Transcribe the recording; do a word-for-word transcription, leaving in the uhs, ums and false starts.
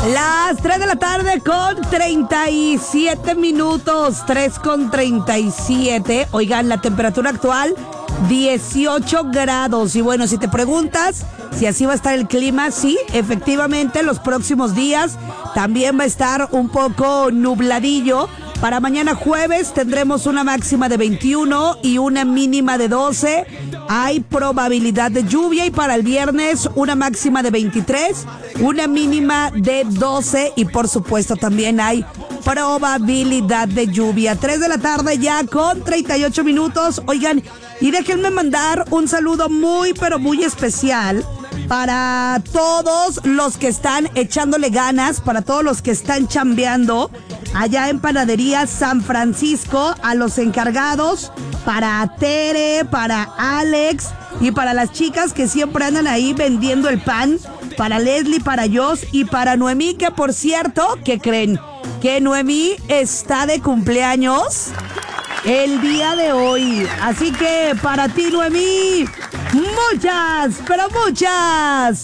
Las tres de la tarde con treinta y siete minutos, tres con treinta y siete. Oigan, la temperatura actual, dieciocho grados. Y bueno, si te preguntas si así va a estar el clima, sí, efectivamente, los próximos días también va a estar un poco nubladillo. Para mañana jueves tendremos una máxima de veintiuno y una mínima de doce. Hay probabilidad de lluvia y para el viernes una máxima de veintitrés, una mínima de doce y por supuesto también hay probabilidad de lluvia. tres de la tarde ya con treinta y ocho minutos. Oigan, y déjenme mandar un saludo muy pero muy especial para todos los que están echándole ganas, para todos los que están chambeando allá en Panadería San Francisco, a los encargados, para Tere, para Alex y para las chicas que siempre andan ahí vendiendo el pan, para Leslie, para Jos y para Noemí, que por cierto, ¿qué creen? Que Noemí está de cumpleaños el día de hoy. Así que para ti, Noemí, muchas, pero muchas